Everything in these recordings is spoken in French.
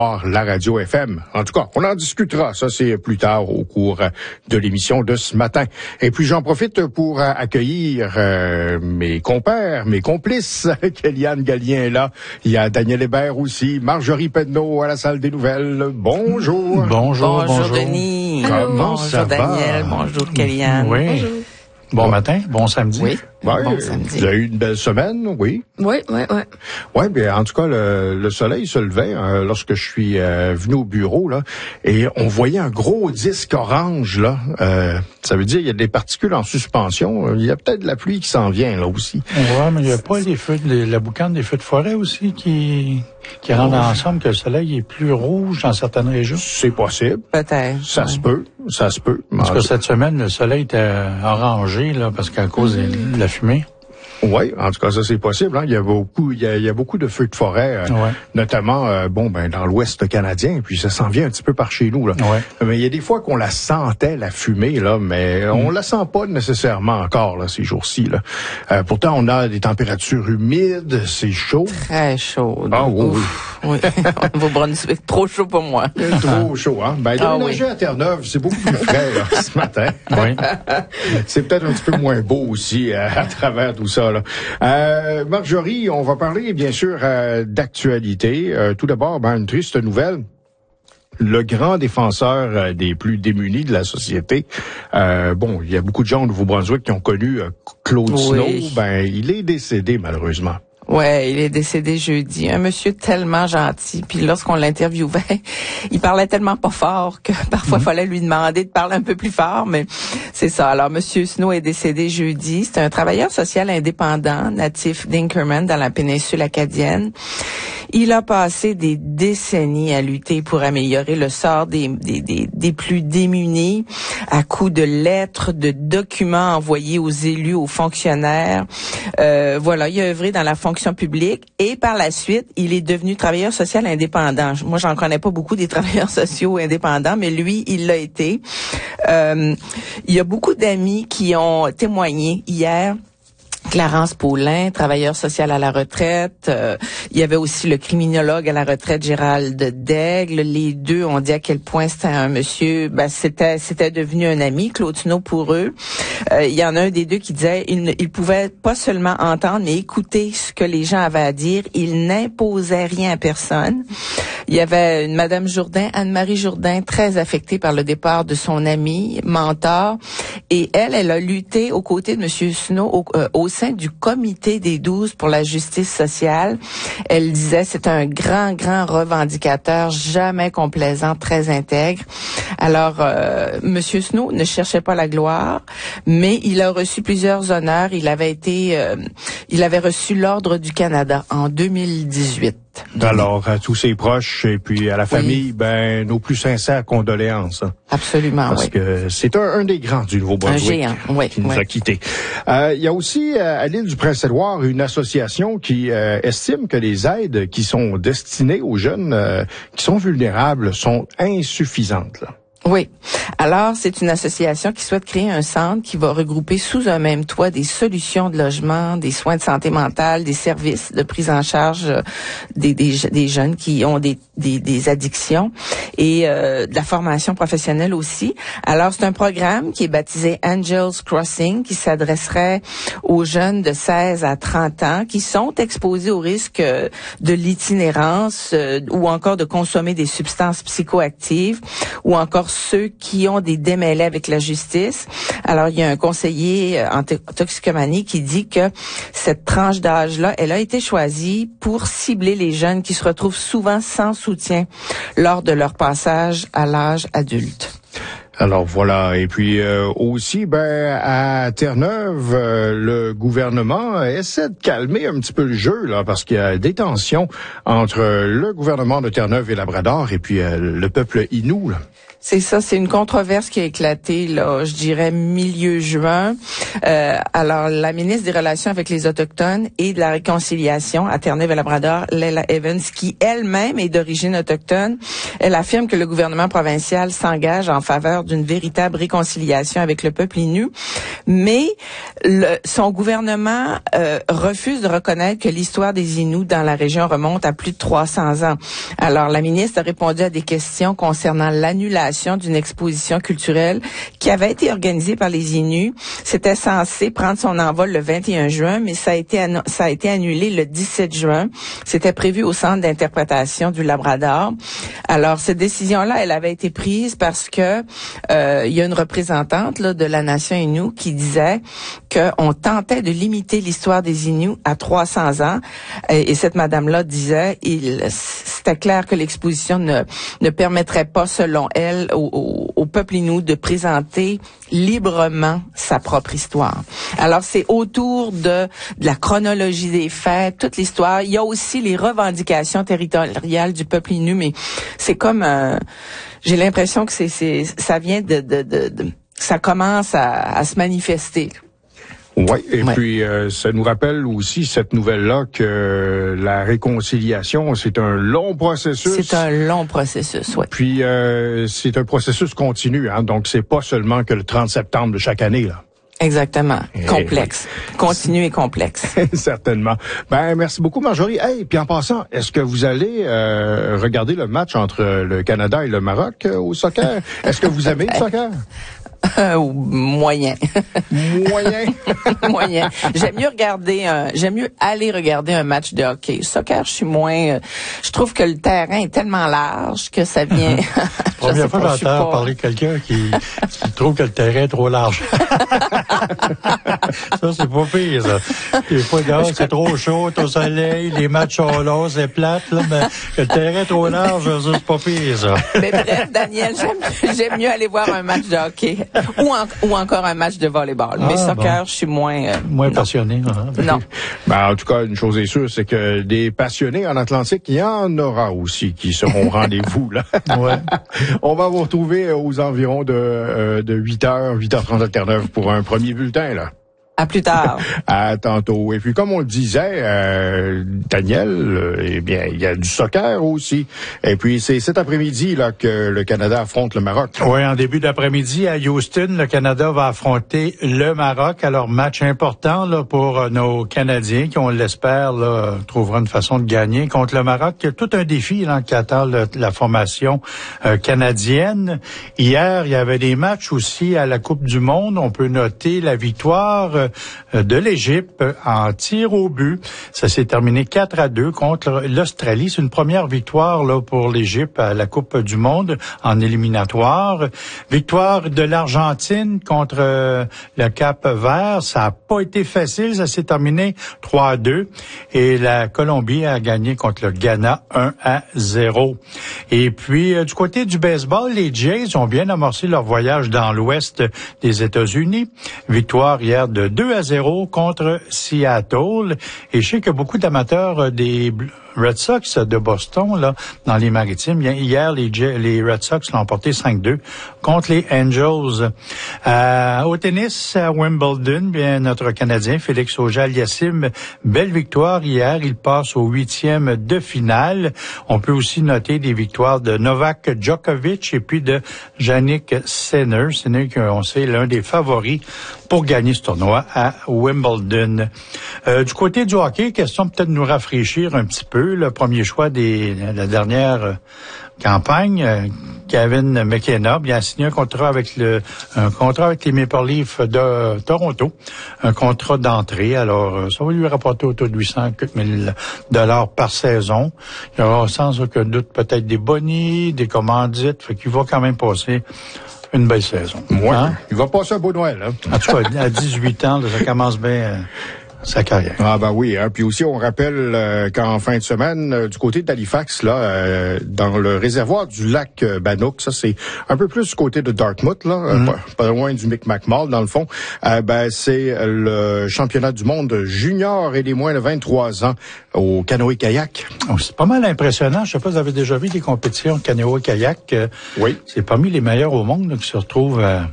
la radio FM. En tout cas, on en discutera. Ça, c'est plus tard au cours de l'émission de ce matin. Et puis, j'en profite pour accueillir mes compères, mes complices. Kéliane Gallien est là. Il y a Daniel Hébert aussi. Marjorie Penneau à la salle des nouvelles. Bonjour. Bonjour, Denis. Comment ça va? Bonjour, Daniel. Bonjour, Kéliane. Oui. Bonjour. Bon matin, bon samedi. Oui. Ouais, Bon samedi. vous avez eu une belle semaine, oui. Oui. Ouais, bien en tout cas le soleil se levait lorsque je suis venu au bureau là, et on voyait un gros disque orange là. Ça veut dire il y a des particules en suspension. Il y a peut-être de la pluie qui s'en vient là aussi. Ouais, mais il y a pas les feux, la boucane des feux de forêt aussi qui rendent ensemble que le soleil est plus rouge dans certaines régions. C'est possible. Peut-être. Ça se peut. En tout cas, cette semaine, le soleil était orangé là parce qu'à cause de la fumée. Oui, en tout cas, ça c'est possible. Hein. Il y a beaucoup de feux de forêt, notamment dans l'Ouest canadien. Puis ça s'en vient un petit peu par chez nous là. Ouais. Mais il y a des fois qu'on la sentait la fumée là, mais on la sent pas nécessairement encore là ces jours-ci là. Pourtant, on a des températures humides, c'est chaud. Très chaud. Ah oui. Oui. Nouveau-Brunswick, trop chaud pour moi. Trop chaud, hein? Déménager à Terre-Neuve, c'est beaucoup plus frais là, ce matin. Oui. C'est peut-être un petit peu moins beau aussi à travers tout ça. Là. Marjorie, on va parler bien sûr d'actualité. Tout d'abord, une triste nouvelle. Le grand défenseur des plus démunis de la société. Il y a beaucoup de gens au Nouveau-Brunswick qui ont connu Claude Snow. Il est décédé malheureusement. Ouais, il est décédé jeudi. Un monsieur tellement gentil. Puis lorsqu'on l'interviewait, il parlait tellement pas fort que parfois il fallait lui demander de parler un peu plus fort. Mais c'est ça. Alors, monsieur Snow est décédé jeudi. C'est un travailleur social indépendant, natif d'Inkerman, dans la péninsule acadienne. Il a passé des décennies à lutter pour améliorer le sort des plus démunis à coups de lettres, de documents envoyés aux élus, aux fonctionnaires. Il a œuvré dans la fonction publique et par la suite, il est devenu travailleur social indépendant. Moi, j'en connais pas beaucoup des travailleurs sociaux indépendants, mais lui, il l'a été. Il y a beaucoup d'amis qui ont témoigné hier. Clarence Paulin, travailleur social à la retraite. Il y avait aussi le criminologue à la retraite, Gérald Daigle. Les deux ont dit à quel point c'était un monsieur, c'était devenu un ami, Claude Snow, pour eux. Il y en a un des deux qui disait, il pouvait pas seulement entendre, mais écouter ce que les gens avaient à dire. Il n'imposait rien à personne. Il y avait une Madame Jourdain, Anne-Marie Jourdain, très affectée par le départ de son ami, mentor. Et elle a lutté aux côtés de monsieur Snow au sein du comité des 12 pour la justice sociale. Elle disait c'est un grand revendicateur, jamais complaisant, très intègre. Alors, monsieur Snow ne cherchait pas la gloire, mais il a reçu plusieurs honneurs. Il avait reçu l'Ordre du Canada en 2018. Alors, à tous ses proches et puis à la famille, nos plus sincères condoléances. Hein. Absolument, Parce que c'est un des grands du Nouveau-Brunswick qui nous a quittés. Il y a aussi à l'île du Prince-Édouard une association qui estime que les aides qui sont destinées aux jeunes qui sont vulnérables sont insuffisantes. Là. Oui. Alors, c'est une association qui souhaite créer un centre qui va regrouper sous un même toit des solutions de logement, des soins de santé mentale, des services de prise en charge des jeunes qui ont des addictions et de la formation professionnelle aussi. Alors, c'est un programme qui est baptisé Angels Crossing qui s'adresserait aux jeunes de 16 à 30 ans qui sont exposés au risque de l'itinérance ou encore de consommer des substances psychoactives ou encore ceux qui ont des démêlés avec la justice. Alors, il y a un conseiller en toxicomanie qui dit que cette tranche d'âge-là, elle a été choisie pour cibler les jeunes qui se retrouvent souvent sans soutien lors de leur passage à l'âge adulte. Alors voilà, et puis aussi à Terre-Neuve, le gouvernement essaie de calmer un petit peu le jeu là parce qu'il y a des tensions entre le gouvernement de Terre-Neuve et Labrador et puis le peuple Innu. Là. C'est ça, c'est une controverse qui a éclaté, là, je dirais, milieu juin. Alors, la ministre des Relations avec les Autochtones et de la Réconciliation à Terre-Neuve et Labrador, Leila Evans, qui elle-même est d'origine autochtone, elle affirme que le gouvernement provincial s'engage en faveur d'une véritable réconciliation avec le peuple Innu. Mais son gouvernement refuse de reconnaître que l'histoire des Inuits dans la région remonte à plus de 300 ans. Alors, la ministre a répondu à des questions concernant l'annulation d'une exposition culturelle qui avait été organisée par les Inuits. C'était censé prendre son envol le 21 juin, mais ça a été annulé le 17 juin. C'était prévu au Centre d'interprétation du Labrador. Alors, cette décision-là, elle avait été prise parce que il y a une représentante là, de la nation Innu qui disait qu'on tentait de limiter l'histoire des Inuits à 300 ans. Et cette madame-là disait, c'était clair que l'exposition ne permettrait pas, selon elle, au peuple Innu de présenter librement sa propre histoire. Alors, c'est autour de la chronologie des faits, toute l'histoire. Il y a aussi les revendications territoriales du peuple Innu, mais c'est comme j'ai l'impression que ça vient ça commence à se manifester. Oui, et puis ça nous rappelle aussi cette nouvelle-là que la réconciliation, c'est un long processus. C'est un long processus, oui. Puis c'est un processus continu, hein, donc c'est pas seulement que le 30 septembre de chaque année, là. Exactement. Complexe. Continu et complexe. Certainement. Ben, merci beaucoup, Marjorie. Hey, puis en passant, est-ce que vous allez regarder le match entre le Canada et le Maroc au soccer? Est-ce que vous aimez le soccer? Moyen. Moyen. Moyen. J'aime mieux aller regarder un match de hockey. Soccer, je suis moins, je trouve que le terrain est tellement large que ça vient. Première fois que j'entends parler de quelqu'un qui trouve que le terrain est trop large. Ça, c'est pas pire, ça. Des fois, dehors, c'est trop chaud, au soleil, les matchs sont longs, c'est plate, là, mais que le terrain est trop large, ça, c'est pas pire, ça. Mais bref, Daniel, j'aime mieux aller voir un match de hockey. Ou encore un match de volleyball. Mais soccer, je suis moins passionné. Non. Ben, en tout cas, une chose est sûre, c'est que des passionnés en Atlantique, il y en aura aussi qui seront au rendez-vous, là. Ouais. On va vous retrouver aux environs de 8h, 8h30 alternative pour un premier bulletin, là. À plus tard. À tantôt. Et puis, comme on le disait, Daniel, eh bien, il y a du soccer aussi. Et puis, c'est cet après-midi là que le Canada affronte le Maroc. Oui, en début d'après-midi à Houston, le Canada va affronter le Maroc. Alors, match important là pour nos Canadiens qui, on l'espère, là, trouvera une façon de gagner contre le Maroc. Il y a tout un défi là qui attend la formation canadienne. Hier, il y avait des matchs aussi à la Coupe du Monde. On peut noter la victoire de l'Égypte en tir au but. Ça s'est terminé 4-2 contre l'Australie. C'est une première victoire là pour l'Égypte à la Coupe du Monde en éliminatoire. Victoire de l'Argentine contre le Cap-Vert. Ça n'a pas été facile. Ça s'est terminé 3-2. Et la Colombie a gagné contre le Ghana 1-0. Et puis, du côté du baseball, les Jays ont bien amorcé leur voyage dans l'ouest des États-Unis. Victoire hier de 2-0 contre Seattle. Et je sais que beaucoup d'amateurs des Red Sox de Boston, là, dans les Maritimes, bien, hier, les Red Sox l'ont emporté 5-2 contre les Angels. Au tennis, à Wimbledon, bien, notre Canadien, Félix Auger-Aliassime, belle victoire hier. Il passe au 8e de finale. On peut aussi noter des victoires de Novak Djokovic et puis de Jannik Sinner. Sinner, on sait, l'un des favoris pour gagner ce tournoi à Wimbledon. Du côté du hockey, question peut-être de nous rafraîchir un petit peu. Le premier choix de la dernière campagne, Kevin McKenna, bien, a signé un contrat avec les Maple Leafs de Toronto, un contrat d'entrée. Alors, ça va lui rapporter autour de 800 $, par saison. Il y aura sans aucun doute peut-être des bonnies, des commandites, fait qu'il va quand même passer une belle saison. Ouais, hein? Il va passer un beau Noël, hein? En tout cas, à 18 ans, là, ça commence bien sa carrière. Ah ben oui, hein. Puis aussi on rappelle qu'en fin de semaine, du côté d'Halifax, là, dans le réservoir du lac Bannock, ça c'est un peu plus du côté de Dartmouth, là, pas loin du Micmac Mall dans le fond. Ben c'est le championnat du monde junior et des moins de 23 ans au canoë-kayak. Oh, c'est pas mal impressionnant. Je sais pas si vous avez déjà vu des compétitions de canoë-kayak. Oui. C'est parmi les meilleurs au monde là, qui se retrouvent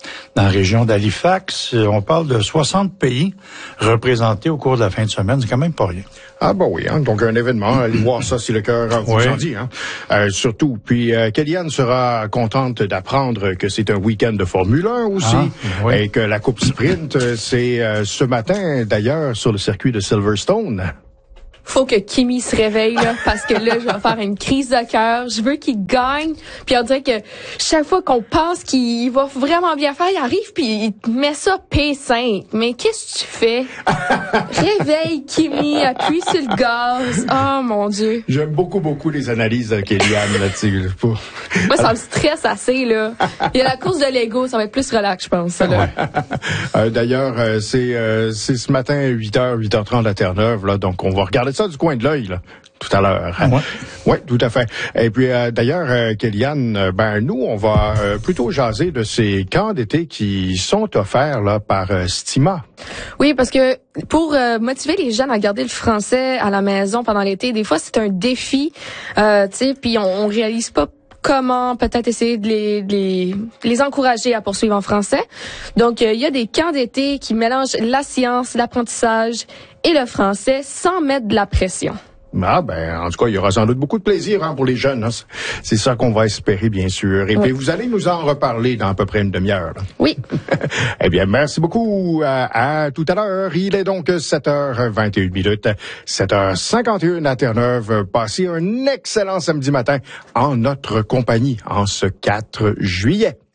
dans la région d'Halifax. On parle de 60 pays représentés au cours de la fin de semaine. C'est quand même pas rien. Ah bon oui, hein? Donc un événement, allez voir ça si le cœur vous en dit. Hein? Surtout, puis Kellyanne sera contente d'apprendre que c'est un week-end de Formule 1 aussi, et que la Coupe Sprint, c'est ce matin d'ailleurs sur le circuit de Silverstone. Faut que Kimi se réveille, là, parce que là, je vais faire une crise de cœur. Je veux qu'il gagne. Puis on dirait que chaque fois qu'on pense qu'il va vraiment bien faire, il arrive puis il met ça P5. Mais qu'est-ce que tu fais? Réveille Kimi, appuie sur le gaz. Oh mon Dieu. J'aime beaucoup les analyses de Kellyanne là-dessus. Moi, ça me stresse assez, là. Il y a la course de Lego, ça va être plus relax, je pense, ça, là. D'ailleurs, c'est ce matin, 8h30 à Terre-Neuve, là. Donc, on va regarder ça du coin de l'œil, là, tout à l'heure. Ouais, tout à fait. Et puis, d'ailleurs, Kellyanne, nous, on va plutôt jaser de ces camps d'été qui sont offerts, là, par Stima. Oui, parce que pour motiver les jeunes à garder le français à la maison pendant l'été, des fois, c'est un défi, tu sais, puis on réalise pas comment peut-être essayer de les encourager à poursuivre en français. Donc, il y a des camps d'été qui mélangent la science, l'apprentissage et le français sans mettre de la pression. En tout cas, il y aura sans doute beaucoup de plaisir pour les jeunes. Hein. C'est ça qu'on va espérer, bien sûr. Et puis, vous allez nous en reparler dans à peu près une demi-heure. Là. Oui. Eh bien, merci beaucoup. À tout à l'heure. Il est donc 7h21, 7h51 à Terre-Neuve. Passez un excellent samedi matin en notre compagnie en ce 4 juillet.